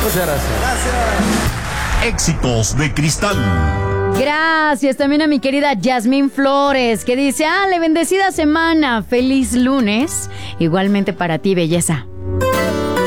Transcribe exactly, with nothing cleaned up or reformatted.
Muchas gracias. Gracias. Éxitos de Cristal. Gracias también a mi querida Yasmín Flores, que dice, ale, bendecida semana, feliz lunes. Igualmente para ti, belleza.